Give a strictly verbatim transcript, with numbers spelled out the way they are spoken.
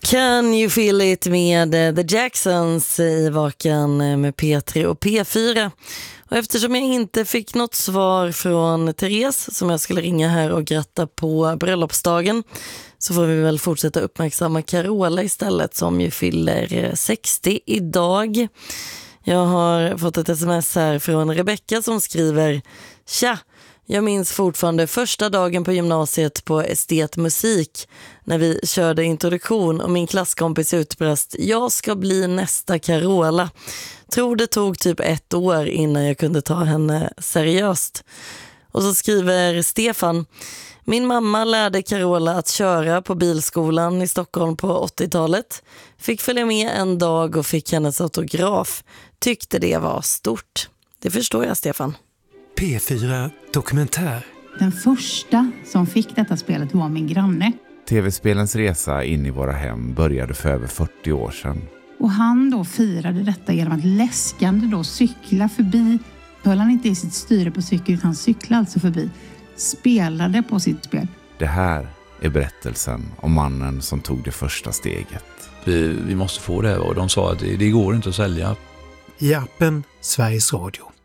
Can you feel it med The Jacksons i Vaken med P tre och P fyra. Och eftersom jag inte fick något svar från Therese som jag skulle ringa här och gratta på bröllopsdagen, så får vi väl fortsätta uppmärksamma Carola istället, som ju fyller sextio idag. Jag har fått ett sms här från Rebecca som skriver: Tja, jag minns fortfarande första dagen på gymnasiet på estetmusik när vi körde introduktion och min klasskompis utbrast: jag ska bli nästa Carola. Tror det tog typ ett år innan jag kunde ta henne seriöst. Och så skriver Stefan: min mamma lärde Carola att köra på bilskolan i Stockholm på åttiotalet. Fick följa med en dag och fick hennes autograf. Tyckte det var stort. Det förstår jag, Stefan. P fyra Dokumentär. Den första som fick detta spelet var min granne. T V-spelens resa in i våra hem började för över fyrtio år sedan. Och han då firade detta genom att läskande då cykla förbi. Höll han inte i sitt styre på cykel utan cyklade alltså förbi. Spelade på sitt spel. Det här är berättelsen om mannen som tog det första steget. Vi, vi måste få det, och de sa att det, det går inte att sälja. I appen Sveriges Radio.